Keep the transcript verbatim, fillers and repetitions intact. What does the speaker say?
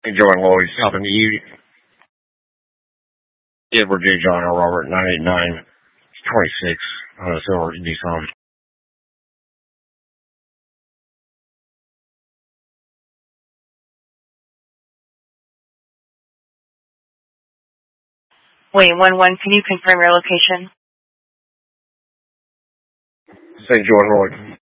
Jordan Lloyd, Southern U. Edward J. John L. Robert, nine eight nine, twenty-six, on a silver Nissan. Wait, one one, can you confirm your location? Saint Jordan Lloyd.